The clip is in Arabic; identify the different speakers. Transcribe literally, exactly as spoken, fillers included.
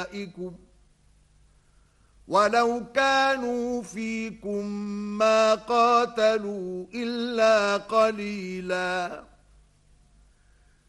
Speaker 1: أعدائكم ولو كانوا فيكم ما قاتلوا إلا قليلاً